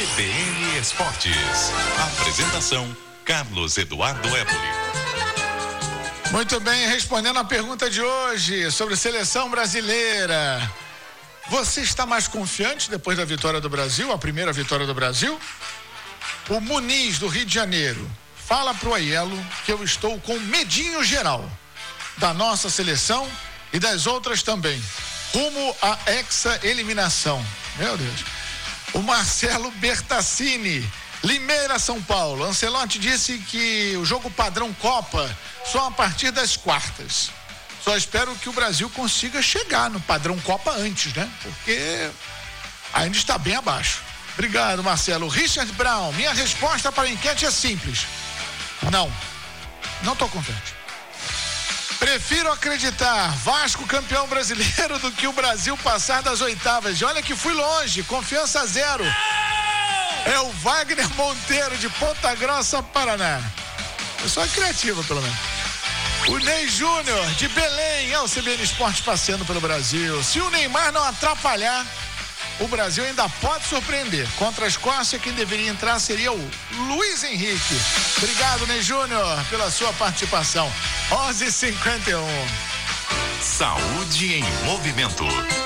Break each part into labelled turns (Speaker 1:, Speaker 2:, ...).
Speaker 1: CBN Esportes. Apresentação: Carlos Eduardo Éboli.
Speaker 2: Muito bem, respondendo a pergunta de hoje sobre seleção brasileira. Você está mais confiante depois da vitória do Brasil, a primeira vitória do Brasil? O Muniz, do Rio de Janeiro, fala pro Aiello que eu estou com medinho geral da nossa seleção e das outras também, rumo à hexa-eliminação. Meu Deus. O Marcelo Bertassini, Limeira, São Paulo. Ancelotti disse que o jogo padrão Copa só a partir das quartas. Só espero que o Brasil consiga chegar no padrão Copa antes, né? Porque ainda está bem abaixo. Obrigado, Marcelo. Richard Brown, minha resposta para a enquete é simples. Não estou confiante. Prefiro acreditar Vasco campeão brasileiro do que o Brasil passar das oitavas. E olha que fui longe, confiança zero. É o Wagner Monteiro, de Ponta Grossa, Paraná. Pessoa criativa, pelo menos. O Ney Júnior, de Belém. É o CBN Esportes passeando pelo Brasil. Se o Neymar não atrapalhar, o Brasil ainda pode surpreender. Contra a Escócia, quem deveria entrar seria o Luiz Henrique. Obrigado, Ney Júnior, pela sua participação. 11h51.
Speaker 1: Saúde em movimento.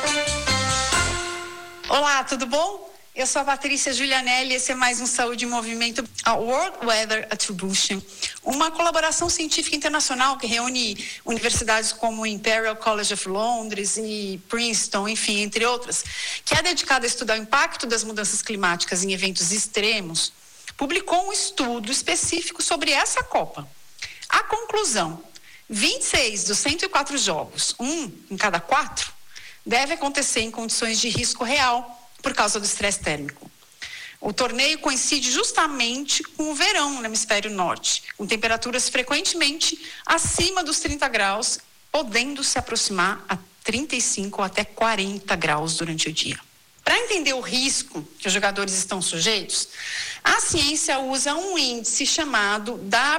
Speaker 3: Olá, tudo bom? Eu sou a Patrícia Giulianelli e esse é mais um Saúde em Movimento, a World Weather Attribution, uma colaboração científica internacional que reúne universidades como o Imperial College of Londres e Princeton, enfim, entre outras, que é dedicada a estudar o impacto das mudanças climáticas em eventos extremos, publicou um estudo específico sobre essa Copa. A conclusão: 26 dos 104 jogos, um em cada 4, deve acontecer em condições de risco real, por causa do estresse térmico. O torneio coincide justamente com o verão no hemisfério norte, com temperaturas frequentemente acima dos 30 graus, podendo se aproximar a 35 ou até 40 graus durante o dia. Para entender o risco que os jogadores estão sujeitos, a ciência usa um índice chamado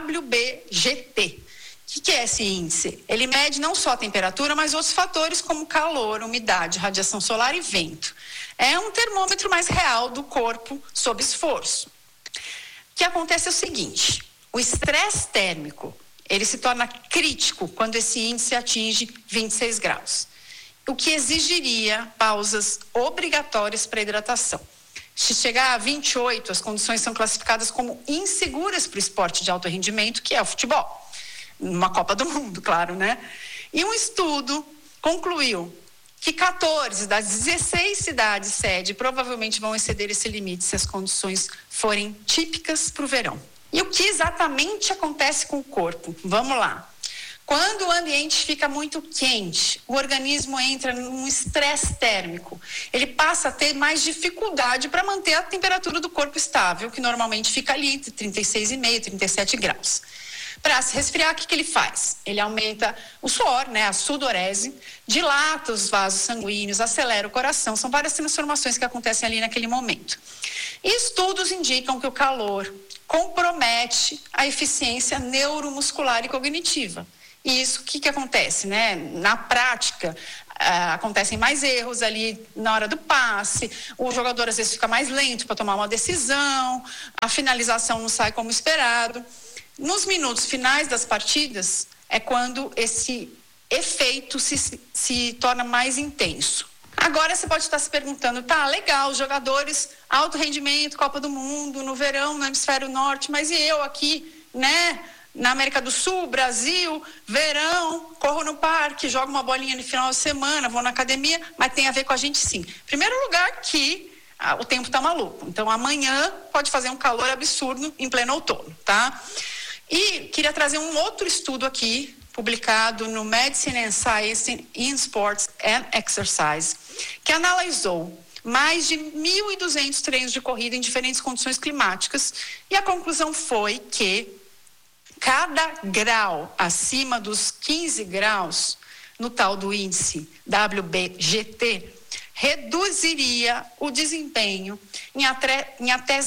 Speaker 3: WBGT. O que é esse índice? Ele mede não só a temperatura, mas outros fatores como calor, umidade, radiação solar e vento. É um termômetro mais real do corpo sob esforço. O que acontece é o seguinte: o estresse térmico, ele se torna crítico quando esse índice atinge 26 graus, o que exigiria pausas obrigatórias para hidratação. Se chegar a 28, as condições são classificadas como inseguras para o esporte de alto rendimento, que é o futebol. Numa Copa do Mundo, claro, né? E um estudo concluiu que 14 das 16 cidades sede provavelmente vão exceder esse limite se as condições forem típicas para o verão. E o que exatamente acontece com o corpo? Vamos lá. Quando o ambiente fica muito quente, o organismo entra num estresse térmico. Ele passa a ter mais dificuldade para manter a temperatura do corpo estável, que normalmente fica ali entre 36,5 e 37 graus. Para se resfriar, o que ele faz? Ele aumenta o suor, né, a sudorese, dilata os vasos sanguíneos, acelera o coração. São várias transformações que acontecem ali naquele momento. E estudos indicam que o calor compromete a eficiência neuromuscular e cognitiva. E isso, o que acontece, né? Na prática, acontecem mais erros ali na hora do passe, o jogador às vezes fica mais lento para tomar uma decisão, a finalização não sai como esperado. Nos minutos finais das partidas é quando esse efeito se torna mais intenso. Agora você pode estar se perguntando, tá, legal, jogadores, alto rendimento, Copa do Mundo, no verão, no hemisfério norte, mas e eu aqui, né, na América do Sul, Brasil, verão, corro no parque, jogo uma bolinha no final de semana, vou na academia, mas tem a ver com a gente sim. Primeiro lugar que o tempo tá maluco, então amanhã pode fazer um calor absurdo em pleno outono, tá? E queria trazer um outro estudo aqui, publicado no Medicine and Science in Sports and Exercise, que analisou mais de 1.200 treinos de corrida em diferentes condições climáticas, e a conclusão foi que cada grau acima dos 15 graus, no tal do índice WBGT, reduziria o desempenho em até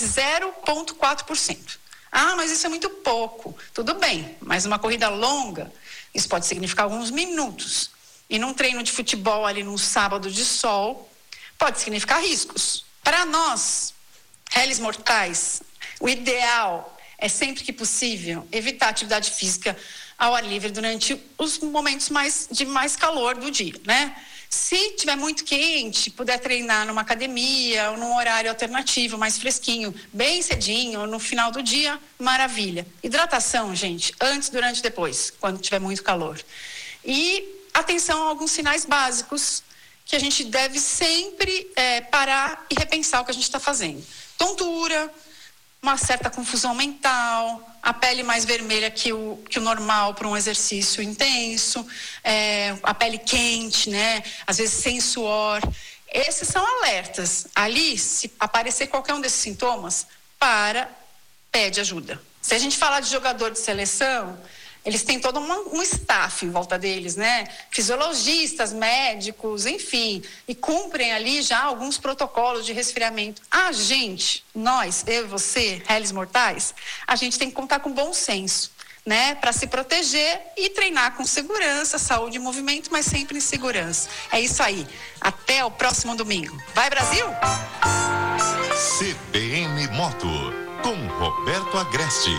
Speaker 3: 0,4%. Ah, mas isso é muito pouco. Tudo bem, mas uma corrida longa, isso pode significar alguns minutos. E num treino de futebol ali num sábado de sol, pode significar riscos. Para nós, réis mortais, o ideal é sempre que possível evitar atividade física ao ar livre durante os momentos de mais calor do dia, né? Se tiver muito quente, puder treinar numa academia ou num horário alternativo, mais fresquinho, bem cedinho, ou no final do dia, maravilha. Hidratação, gente, antes, durante e depois, quando tiver muito calor. E atenção a alguns sinais básicos que a gente deve sempre parar e repensar o que a gente está fazendo. Tontura, uma certa confusão mental, a pele mais vermelha que o normal para um exercício intenso, a pele quente, né? Às vezes sem suor. Esses são alertas. Ali, se aparecer qualquer um desses sintomas, pede ajuda. Se a gente falar de jogador de seleção, eles têm todo um staff em volta deles, né? Fisiologistas, médicos, enfim. E cumprem ali já alguns protocolos de resfriamento. A gente, nós, eu e você, réis mortais, a gente tem que contar com bom senso, né? Para se proteger e treinar com segurança, saúde e movimento, mas sempre em segurança. É isso aí. Até o próximo domingo. Vai, Brasil!
Speaker 1: CBN Moto, com Roberto Agreste.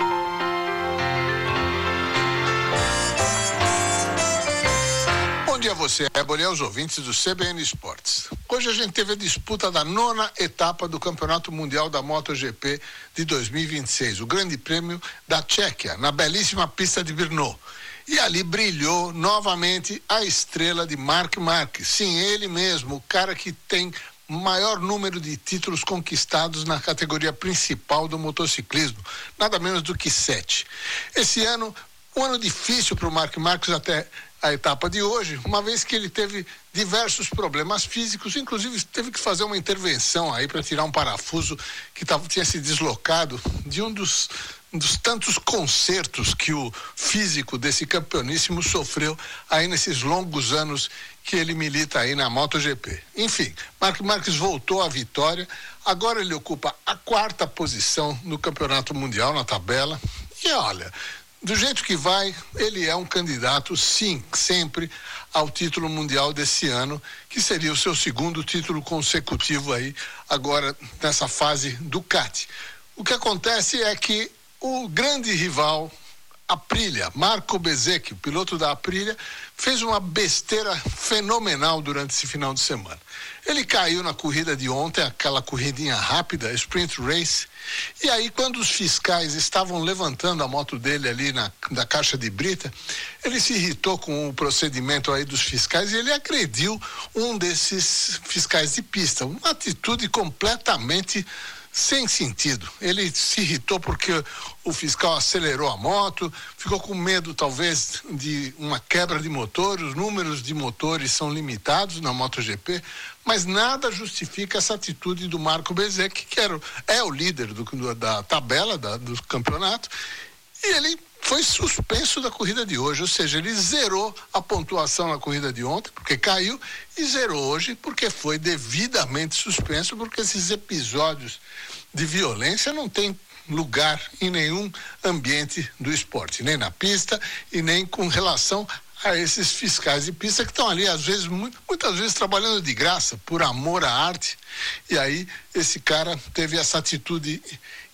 Speaker 4: Bom dia a você, Ébora, e aos ouvintes do CBN Esportes. Hoje a gente teve a disputa da 9ª etapa do Campeonato Mundial da MotoGP de 2026, o Grande Prêmio da Tchequia, na belíssima pista de Brno. E ali brilhou novamente a estrela de Marc Marquez. Sim, ele mesmo, o cara que tem maior número de títulos conquistados na categoria principal do motociclismo, nada menos do que 7. Esse ano, um ano difícil para o Marc Marquez até a etapa de hoje, uma vez que ele teve diversos problemas físicos, inclusive teve que fazer uma intervenção aí para tirar um parafuso que tinha se deslocado de um dos tantos concertos que o físico desse campeoníssimo sofreu aí nesses longos anos que ele milita aí na MotoGP. Enfim, Marc Marquez voltou à vitória, agora ele ocupa a 4ª posição no Campeonato Mundial na tabela e olha, do jeito que vai, ele é um candidato, sim, sempre ao título mundial desse ano, que seria o seu segundo título consecutivo aí, agora nessa fase Ducati. O que acontece é que o grande rival, Aprilia, Marco Bezzecchi, o piloto da Aprilia, fez uma besteira fenomenal durante esse final de semana. Ele caiu na corrida de ontem, aquela corridinha rápida, sprint race, e aí quando os fiscais estavam levantando a moto dele ali da caixa de brita, ele se irritou com o procedimento aí dos fiscais e ele agrediu um desses fiscais de pista, uma atitude completamente sem sentido. Ele se irritou porque o fiscal acelerou a moto, ficou com medo talvez de uma quebra de motor, os números de motores são limitados na MotoGP, mas nada justifica essa atitude do Marco Bezzecchi, que é o líder da tabela do campeonato, e ele foi suspenso da corrida de hoje, ou seja, ele zerou a pontuação na corrida de ontem, porque caiu, e zerou hoje porque foi devidamente suspenso, porque esses episódios de violência não têm lugar em nenhum ambiente do esporte, nem na pista e nem com relação a esses fiscais de pista que estão ali, às vezes, muitas vezes trabalhando de graça, por amor à arte, e aí esse cara teve essa atitude